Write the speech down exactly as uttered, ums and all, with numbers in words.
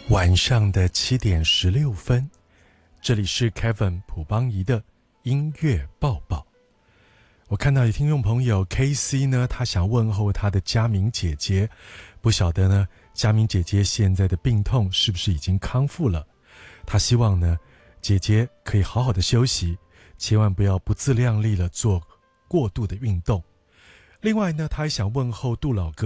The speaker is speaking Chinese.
晚上的七点十六分，这里是 Kevin 朴邦仪的音乐报报。我看到有听众朋友 K C 呢，他想问候他的佳明姐姐，不晓得呢，佳明姐姐现在的病痛是不是已经康复了？他希望呢，姐姐可以好好的休息，千万不要不自量力了做过度的运动。另外呢，他还想问候杜老哥